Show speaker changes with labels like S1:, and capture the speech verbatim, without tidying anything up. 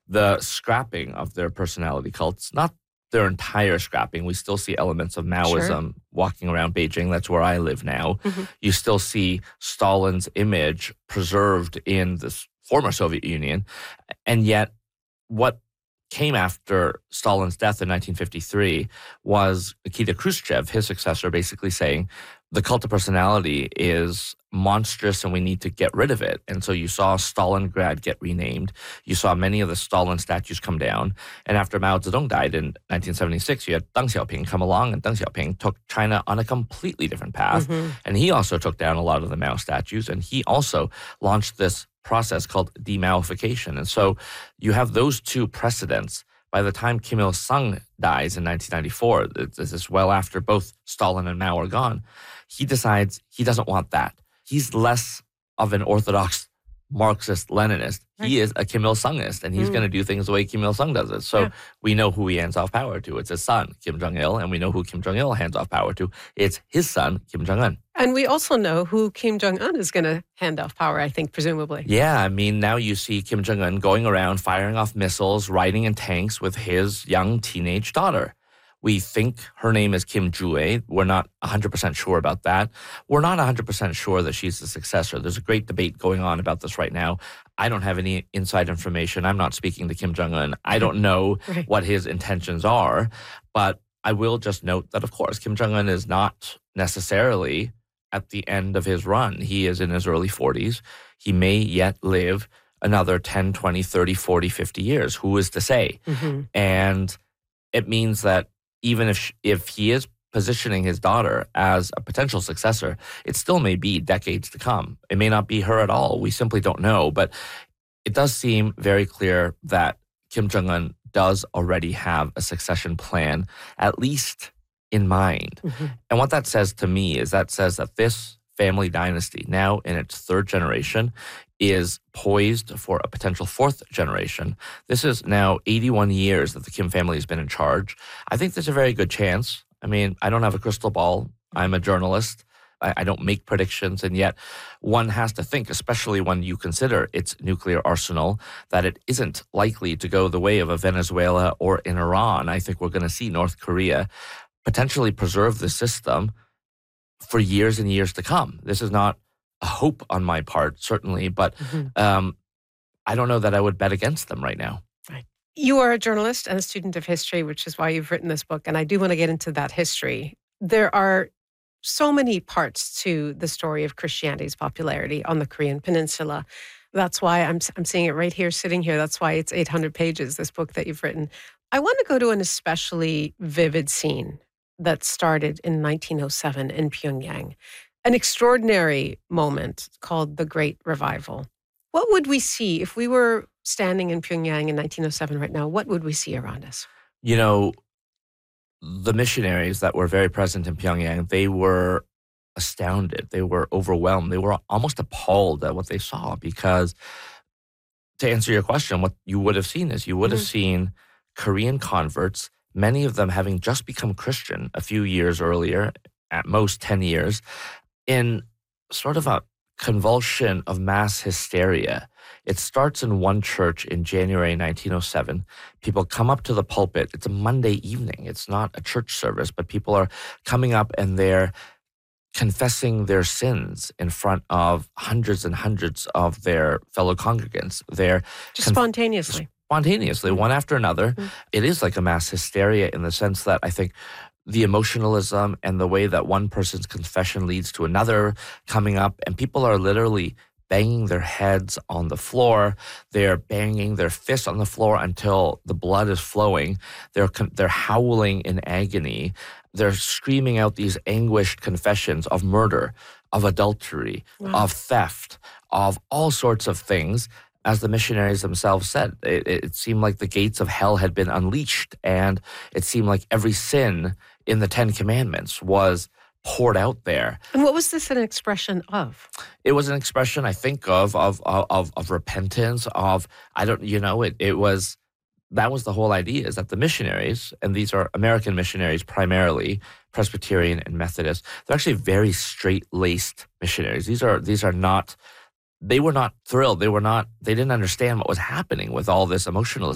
S1: the scrapping of their personality cults, not their entire scrapping. We still see elements of Maoism
S2: Sure.
S1: walking around Beijing. That's where I live now.
S2: Mm-hmm.
S1: You still see Stalin's image preserved in the former Soviet Union. And yet, what came after Stalin's death in nineteen fifty-three was Nikita Khrushchev, his successor, basically saying the cult of personality is monstrous and we need to get rid of it. And so you saw Stalingrad get renamed. You saw many of the Stalin statues come down. And after Mao Zedong died in nineteen seventy-six, you had Deng Xiaoping come along, and Deng Xiaoping took China on a completely different path.
S2: Mm-hmm.
S1: And he also took down a lot of the Mao statues, and he also launched this process called demaoification. And so you have those two precedents. By the time Kim Il-sung dies in nineteen ninety-four, this is well after both Stalin and Mao are gone, he decides he doesn't want that. He's less of an orthodox Marxist-Leninist.
S2: Right.
S1: He is a Kim Il-sungist, and he's
S2: Mm.
S1: going to do things the way Kim Il-sung does it. So
S2: Yeah.
S1: we know who he hands off power to. It's his son, Kim Jong-il, and we know who Kim Jong-il hands off power to. It's his son, Kim Jong-un.
S2: And we also know who Kim Jong-un is going to hand off power, I think, presumably.
S1: Yeah, I mean, now you see Kim Jong-un going around firing off missiles, riding in tanks with his young teenage daughter. We think her name is Kim Jue. We're not one hundred percent sure about that. We're not one hundred percent sure that she's the successor. There's a great debate going on about this right now. I don't have any inside information. I'm not speaking to Kim Jong-un. I don't know
S2: Right.
S1: what his intentions are. But I will just note that, of course, Kim Jong-un is not necessarily at the end of his run. He is in his early forties. He may yet live another ten, twenty, thirty, forty, fifty years. Who is to say?
S2: Mm-hmm.
S1: And it means that even if if he is positioning his daughter as a potential successor, it still may be decades to come. It may not be her at all. We simply don't know. But it does seem very clear that Kim Jong-un does already have a succession plan, at least in mind.
S2: Mm-hmm.
S1: And what that says to me is that says that this family dynasty, now in its third generation, is poised for a potential fourth generation. This is now eighty-one years that the Kim family has been in charge. I think there's a very good chance. I mean, I don't have a crystal ball. I'm a journalist. I, I don't make predictions. And yet one has to think, especially when you consider its nuclear arsenal, that it isn't likely to go the way of a Venezuela or in Iran. I think we're going to see North Korea potentially preserve the system for years and years to come. This is not a hope on my part, certainly, but
S2: Mm-hmm.
S1: um, I don't know that I would bet against them right now.
S2: You are a journalist and a student of history, which is why you've written this book. And I do want to get into that history. There are so many parts to the story of Christianity's popularity on the Korean Peninsula. That's why I'm, I'm seeing it right here, sitting here. That's why it's eight hundred pages, this book that you've written. I want to go to an especially vivid scene that started in nineteen oh seven in Pyongyang, an extraordinary moment called the Great Revival. What would we see if we were standing in Pyongyang in nineteen oh seven right now? What would we see around us?
S1: You know, the missionaries that were very present in Pyongyang, they were astounded. They were overwhelmed. They were almost appalled at what they saw because, to answer your question, what you would have seen is you would have
S2: Mhm.
S1: seen Korean converts, many of them having just become Christian a few years earlier, at most ten years, in sort of a convulsion of mass hysteria. It starts in one church in January nineteen oh seven. People come up to the pulpit. It's a Monday evening. It's not a church service, but people are coming up and they're confessing their sins in front of hundreds and hundreds of their fellow congregants. They're
S2: Just
S1: conf-
S2: spontaneously.
S1: spontaneously, one after another.
S2: Mm.
S1: It is like a mass hysteria in the sense that I think the emotionalism and the way that one person's confession leads to another coming up, and people are literally banging their heads on the floor. They're banging their fists on the floor until the blood is flowing. They're con- they're howling in agony. They're screaming out these anguished confessions of murder, of adultery,
S2: Wow.
S1: of theft, of all sorts of things. As the missionaries themselves said, it, it seemed like the gates of hell had been unleashed, and it seemed like every sin in the Ten Commandments was poured out there.
S2: And what was this an expression of?
S1: It was an expression, I think, of of of of repentance. Of I don't, you know, it it was that was the whole idea, is that the missionaries, and these are American missionaries primarily, Presbyterian and Methodist, they're actually very straight-laced missionaries. These are these are not. They were not thrilled. They were not. They didn't understand what was happening with all this emotionalism.